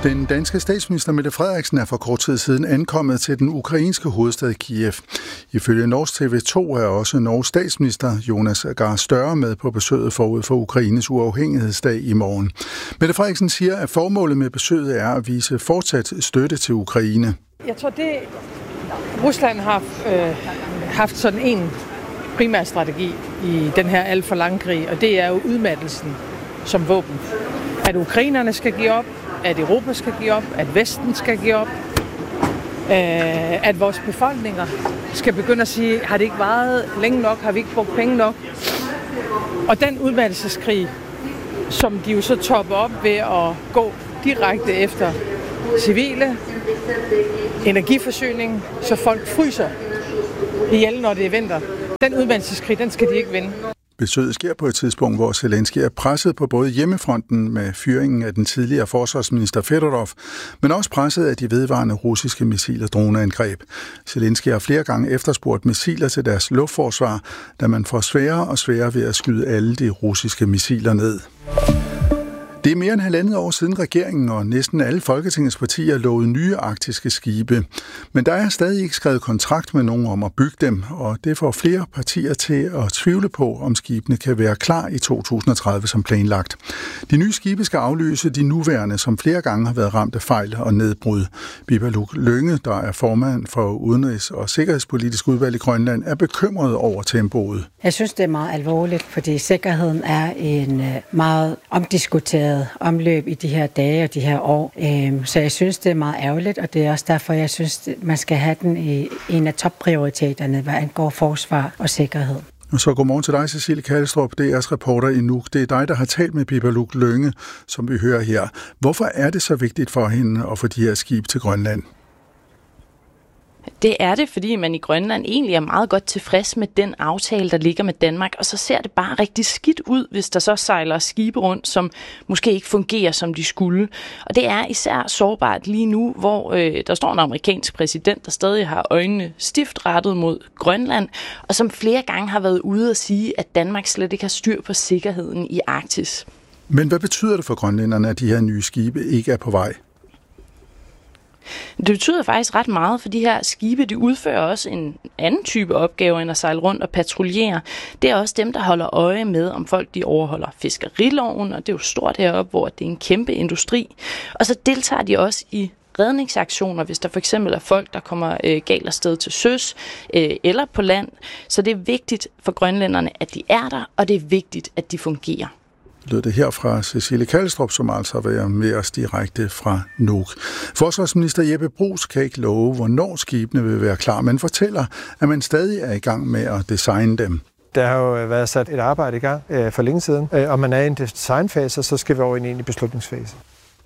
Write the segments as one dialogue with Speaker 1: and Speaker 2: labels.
Speaker 1: Den danske statsminister Mette Frederiksen er for kort tid siden ankommet til den ukrainske hovedstad Kiev. Ifølge Norsk TV2 er også Norges statsminister Jonas Gahr Støre med på besøget forud for Ukraines uafhængighedsdag i morgen. Mette Frederiksen siger, at formålet med besøget er at vise fortsat støtte til Ukraine.
Speaker 2: Jeg tror, det Rusland har haft sådan en primær strategi i den her alt for lange krig, og det er jo udmattelsen som våben. At ukrainerne skal give op, at Europa skal give op, at Vesten skal give op, at vores befolkninger skal begynde at sige, har det ikke varet længe nok, har vi ikke brugt penge nok? Og den udmattelseskrig, som de jo så topper op ved at gå direkte efter civile, energiforsyning, så folk fryser ihjel, når det er vinter. Den udmattelseskrig, den skal de ikke vinde.
Speaker 1: Besøget sker på et tidspunkt, hvor Zelensky er presset på både hjemmefronten med fyringen af den tidligere forsvarsminister Fedorov, men også presset af de vedvarende russiske missil- og droneangreb. Zelensky har flere gange efterspurgt missiler til deres luftforsvar, da man får sværere og sværere ved at skyde alle de russiske missiler ned. Det er mere end 1,5 år siden regeringen og næsten alle Folketingets partier lovede nye arktiske skibe. Men der er stadig ikke skrevet kontrakt med nogen om at bygge dem, og det får flere partier til at tvivle på, om skibene kan være klar i 2030 som planlagt. De nye skibe skal afløse de nuværende, som flere gange har været ramt af fejl og nedbrud. Bibaluk Lynge, der er formand for Udenrigs- og Sikkerhedspolitisk udvalg i Grønland, er bekymret over tempoet.
Speaker 3: Jeg synes, det er meget alvorligt, fordi sikkerheden er en meget omdiskuteret omløb i de her dage og de her år. Så jeg synes, det er meget ærgerligt, og det er også derfor, jeg synes, man skal have den i en af topprioriteterne, hvad angår forsvar og sikkerhed.
Speaker 1: Og så godmorgen til dig, Cecilie Kallestrup, DR's reporter i Nuuk. Det er dig, der har talt med Bibaluk Lynge, som vi hører her. Hvorfor er det så vigtigt for hende at få de her skib til Grønland?
Speaker 4: Det er det, fordi man i Grønland egentlig er meget godt tilfreds med den aftale, der ligger med Danmark, og så ser det bare rigtig skidt ud, hvis der så sejler skibe rundt, som måske ikke fungerer, som de skulle. Og det er især sårbart lige nu, hvor der står en amerikansk præsident, der stadig har øjnene stift rettet mod Grønland, og som flere gange har været ude at sige, at Danmark slet ikke har styr på sikkerheden i Arktis.
Speaker 1: Men hvad betyder det for grønlænderne, at de her nye skibe ikke er på vej?
Speaker 4: Det betyder faktisk ret meget, for de her skibe, de udfører også en anden type opgaver end at sejle rundt og patruljere. Det er også dem, der holder øje med, om folk de overholder fiskeriloven, og det er jo stort heroppe, hvor det er en kæmpe industri. Og så deltager de også i redningsaktioner, hvis der for eksempel er folk, der kommer galt afsted til søs eller på land. Så det er vigtigt for grønlænderne, at de er der, og det er vigtigt, at de fungerer.
Speaker 1: Lød det her fra Cecilie Kallestrup, som altså har været med os direkte fra Nuuk. Forsvarsminister Jeppe Bruus kan ikke love, hvornår skibene vil være klar, men fortæller, at man stadig er i gang med at designe dem.
Speaker 5: Der har jo været sat et arbejde i gang for længe siden, og man er i en designfase, så skal vi over i en beslutningsfase.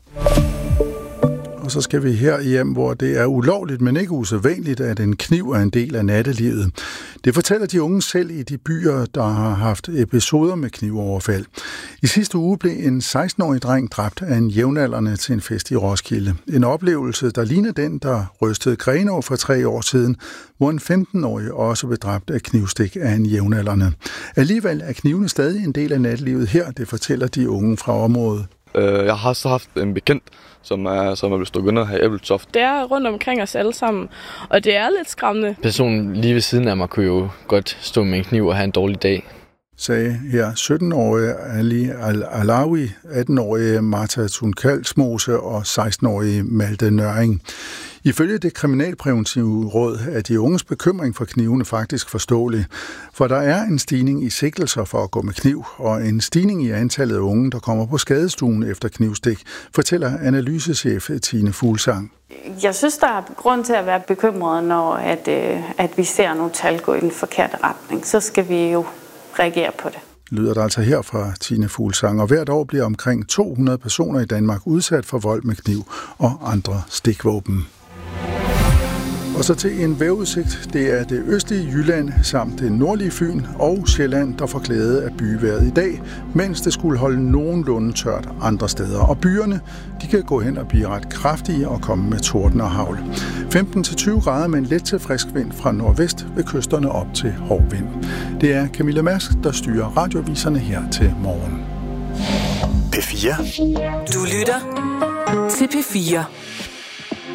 Speaker 1: Og så skal vi her hjem, hvor det er ulovligt, men ikke usædvanligt, at en kniv er en del af nattelivet. Det fortæller de unge selv i de byer, der har haft episoder med knivoverfald. I sidste uge blev en 16-årig dreng dræbt af en jævnaldrende til en fest i Roskilde. En oplevelse, der ligner den, der rystede Grenaa for 3 år siden, hvor en 15-årig også blev dræbt af knivstik af en jævnaldrende. Alligevel er knivene stadig en del af nattelivet her, det fortæller de unge fra området.
Speaker 6: Jeg har så haft en bekendt, som er blevet stukket under her i Ebeltoft.
Speaker 7: Det er rundt omkring os alle sammen, og det er lidt skræmmende.
Speaker 8: Personen lige ved siden af mig kunne jo godt stå med en kniv og have en dårlig dag.
Speaker 1: Sagde her 17-årige Ali Alawi, 18-årige Martha Thun-Kalsmose og 16-årige Malte Nøring. Ifølge det kriminalpræventive råd er de unges bekymring for knivene faktisk forståelig, for der er en stigning i sigtelser for at gå med kniv, og en stigning i antallet af unge, der kommer på skadestuen efter knivstik, fortæller analysechef Tine Fuglsang.
Speaker 9: Jeg synes, der er grund til at være bekymret, når at vi ser nogle tal gå i den forkerte retning. Så skal vi jo reagere på det.
Speaker 1: Lyder der altså her fra Tine Fuglsang, og hvert år bliver omkring 200 personer i Danmark udsat for vold med kniv og andre stikvåben. Og så til en vejrudsigt. Det er det østlige Jylland samt det nordlige Fyn og Sjælland, der får glæde af byvejret i dag, mens det skulle holde nogenlunde tørt andre steder. Og byerne, de kan gå hen og blive ret kraftige og komme med torden og hagl. 15-20 grader med en let til frisk vind fra nordvest ved kysterne op til hård vind. Det er Camilla Mask, der styrer radioviserne her til morgen.
Speaker 10: P4.
Speaker 11: Du lytter
Speaker 10: til P4.